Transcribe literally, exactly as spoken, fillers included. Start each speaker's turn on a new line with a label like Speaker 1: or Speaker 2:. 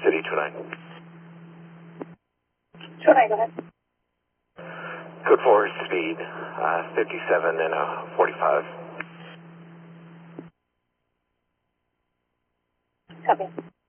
Speaker 1: City two nine.
Speaker 2: two nine, go ahead.
Speaker 1: Code four, speed, uh, fifty-seven and a forty-five.
Speaker 2: Copy.